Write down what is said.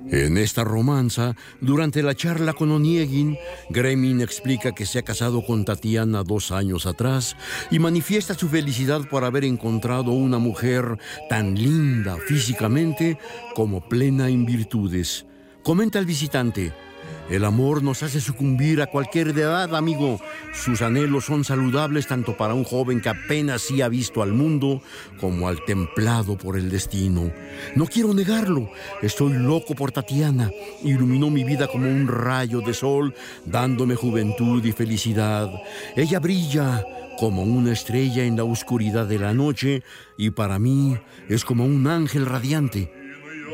En esta romanza, durante la charla con Oniegin, Gremin explica que se ha casado con Tatiana 2 años atrás y manifiesta su felicidad por haber encontrado una mujer tan linda físicamente como plena en virtudes. Comenta el visitante: el amor nos hace sucumbir a cualquier edad, amigo. Sus anhelos son saludables tanto para un joven que apenas sí ha visto al mundo como al templado por el destino. No quiero negarlo, estoy loco por Tatiana. Iluminó mi vida como un rayo de sol, dándome juventud y felicidad. Ella brilla como una estrella en la oscuridad de la noche y para mí es como un ángel radiante.